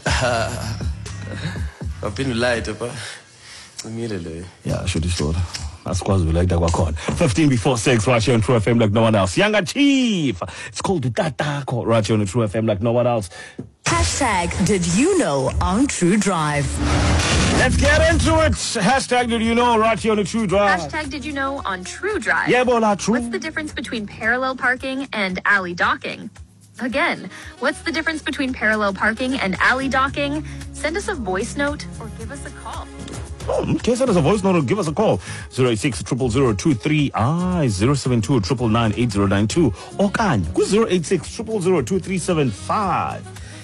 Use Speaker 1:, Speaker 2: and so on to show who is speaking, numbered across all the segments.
Speaker 1: I've been light, but
Speaker 2: yeah, should be sure. That's quite like that. 15 before 6, right here on True FM like no one else. Younger Chief. It's called the Tata Call right here on the True FM like no one else.
Speaker 3: Hashtag Did You Know on True Drive.
Speaker 2: Let's get into it. Hashtag Did You Know right here on the True Drive.
Speaker 4: Hashtag Did You Know on True Drive.
Speaker 2: Yeah, bola, true.
Speaker 4: What's the difference between parallel parking and alley docking? Again, what's the difference between parallel parking and alley docking? Send us a voice note or give us a call.
Speaker 2: Okay, send us a voice note or give us a call. 086 00023 072 999 8092 or can 086 0002375.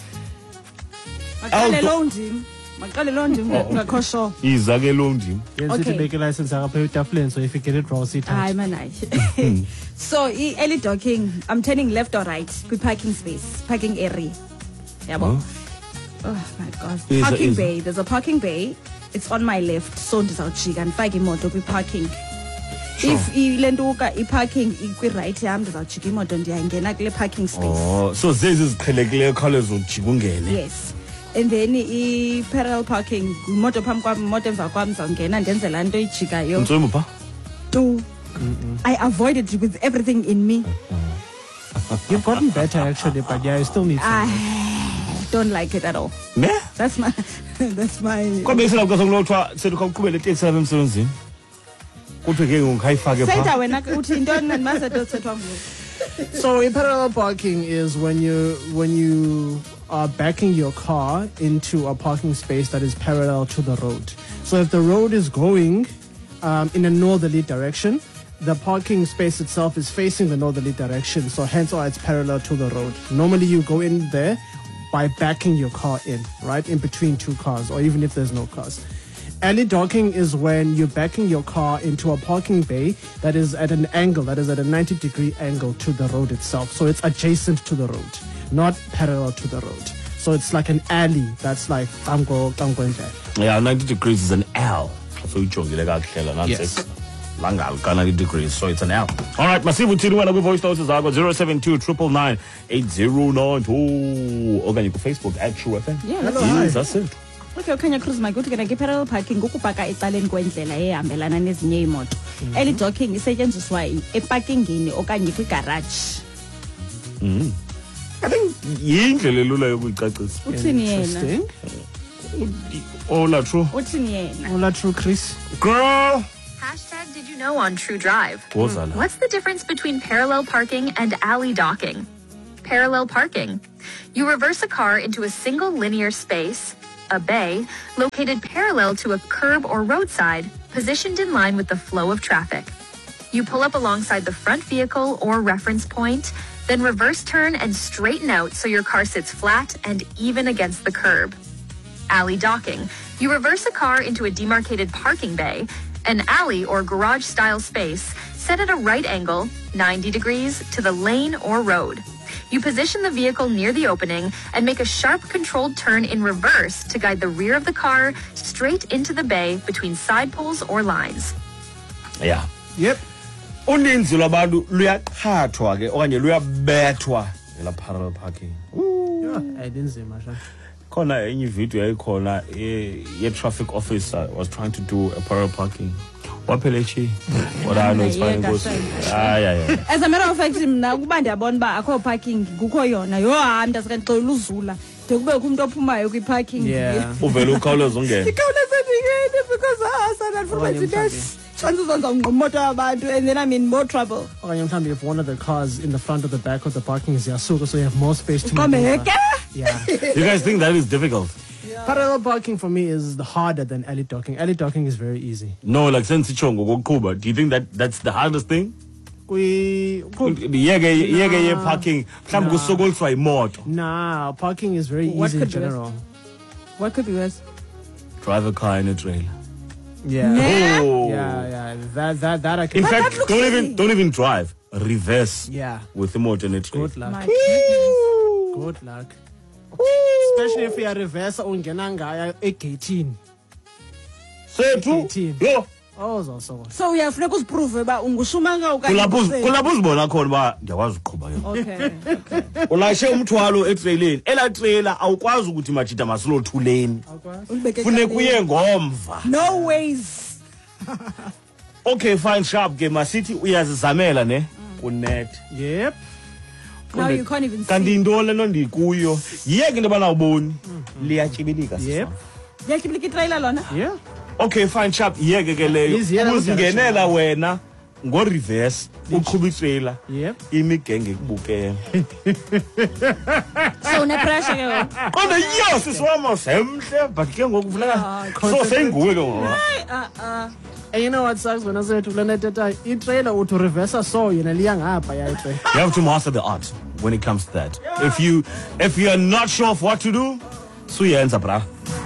Speaker 5: Maqale London ngakho
Speaker 2: Iza ke London.
Speaker 5: Okay.
Speaker 6: Make a license so if you get it wrong, sit
Speaker 5: Hayi manai. So early docking, I'm turning left or right kwi parking space, parking area. Yabo. Oh my god. Parking bay, there's a parking bay. It's on my left, so ndizawujika ndifake imoto kwi parking. If ilentuka iparking ikwi right yam ndizawujika imoto ndiyangena kule parking space.
Speaker 2: Oh, so zezi ziqhelekileyo khawuleza ujika ungene.
Speaker 5: Yes. And then parallel parking, imoto phambi kwam, imoto emva kwam ndizawungena ndenze laa nto ijikayo.
Speaker 2: Ntswemu pha?
Speaker 5: I avoided it with everything in me.
Speaker 6: You've gotten better actually, but yeah, you still need to.
Speaker 5: I don't like it at all.
Speaker 2: Ne?
Speaker 5: That's my
Speaker 2: Kodwa isela because ngilotshwa sedukhawuqhubele iteksi lapha emsebenzini. Kuthiwe ke ngikayifake pha.
Speaker 5: Senta wena uthi into endimasetho sethwa ngulo.
Speaker 6: So parallel parking is when you are backing your car into a parking space that is parallel to the road. So if the road is going in a northerly direction, the parking space itself is facing the northerly direction. So hence why it's parallel to the road. Normally you go in there by backing your car in, right, in between two cars, or even if there's no cars. Alley docking is when you're backing your car into a parking bay that is at an angle, that is at a 90-degree angle to the road itself. So it's adjacent to the road, not parallel to the road. So it's like an alley that's like, I'm going there.
Speaker 2: Yeah, 90 degrees is an L. So you chose like
Speaker 6: Yes.
Speaker 2: 90 degrees, so it's an L. All right, masibu tini wena voice notes zakho 072 999 8092. Okanye ku Facebook at True FM.
Speaker 5: Yeah, that's
Speaker 2: it.
Speaker 5: Okay, Kenya Cruise Mike uthi ke parallel parking ukupaka ecaleni kwendlela ehambelana nezinye imoto. Early docking isetshenziswa eparkingini okanye kwigarage.
Speaker 2: I think yindlela elula yokuyicacisa.
Speaker 5: Uthini yena?
Speaker 2: Ola True.
Speaker 5: Uthini yena?
Speaker 6: Ola True, Chris.
Speaker 2: Girl.
Speaker 4: Hashtag Did You Know on True Drive.
Speaker 2: Wozala.
Speaker 4: What's the difference between parallel parking and alley docking? Parallel parking. You reverse a car into a single linear space, a bay, located parallel to a curb or roadside, positioned in line with the flow of traffic. You pull up alongside the front vehicle or reference point, then reverse turn and straighten out so your car sits flat and even against the curb. Alley docking. You reverse a car into a demarcated parking bay, an alley or garage-style space set at a right angle, 90 degrees, to the lane or road. You position the vehicle near the opening and make a sharp controlled turn in reverse to guide the rear of the car straight into the bay between side poles or lines.
Speaker 2: Yeah.
Speaker 6: Yep.
Speaker 2: Uninzi lwabantu luyaqhathwa ke okanye luyabethwa ela parallel parking.
Speaker 6: Yeah, I didn't say much.
Speaker 2: Khona enye video yayikhona ye traffic officer was trying to do a parallel parking. Waphelechi. What I know is fine. Yeah.
Speaker 5: As a matter of fact, mna kuba ndiyabona ba akho parking kukho yona. Yo hamba ndasakangixolela uzula. De kube umuntu ophumayo kwi parking.
Speaker 6: Yeah.
Speaker 2: Uvela ukhawuleza ungena.
Speaker 5: Ikhawuleza ndingene because sana for my business. Chances are ngimoto abantu and then I'm in more trouble.
Speaker 6: Okay, if one of the cars in the front or the back of the parking is Yasuko, so you have more space to
Speaker 5: Come
Speaker 6: maneuver.
Speaker 5: Yeah.
Speaker 2: You guys think that is difficult?
Speaker 6: Yeah. Parallel parking for me is harder than alley docking. Alley docking is very easy.
Speaker 2: No, like sense chongo gokuba. Do you think that's the hardest thing? Yeke parking. Mhlawumbe kusokoliswa imoto.
Speaker 6: Nah, parking is very easy in general.
Speaker 5: What could be worse?
Speaker 2: Drive a car in a trailer.
Speaker 6: Yeah.
Speaker 2: Oh.
Speaker 6: Yeah. That I can.
Speaker 2: In fact, don't even drive. Reverse.
Speaker 6: Yeah.
Speaker 2: With the motor in a trailer.
Speaker 6: Good luck. Good luck. Especially if you are reverse ungena ngaya e18.
Speaker 2: Say true. Yo.
Speaker 6: Oh, uzawusokola.
Speaker 5: So uyafuneka uziprove uba ungushumanga okanye
Speaker 2: kulapho uzibona khona uba ndiyakwazi uqhuba ke.
Speaker 5: Okay.
Speaker 2: Ulayishe umthwalo etraileni. Ela trailer awukwazi ukuthi majida masilothuleni. Funeka uye ngomva.
Speaker 5: No ways.
Speaker 2: Okay, fine, sharp ke masithi uyazizamela ne kunet.
Speaker 6: Yep.
Speaker 5: Now you can't even see.
Speaker 2: Kanti into lento ndikuyo yeke into banawuboni liyatyibilika.
Speaker 6: Yep.
Speaker 5: Yakibliki trailer lona?
Speaker 6: Yeah.
Speaker 2: Okay, fine, sharp yeke ke leyo.
Speaker 6: Easier
Speaker 2: Uzingenela wena ngo reverse uqhuba itrailer.
Speaker 6: Yep.
Speaker 2: Imigenge ikubukela.
Speaker 5: So une pressure ke wena.
Speaker 2: Kodwa yes isiwama semhle but ke ngoku kufuneka so senguwe ke ngoba.
Speaker 6: And you know what sucks when I say to Leonard Tata, i-trailer uthi reverse so yena liya ngapha ya i-trailer.
Speaker 2: You have to master the art when it comes to that. If you are not sure of what to do, suyenza bra.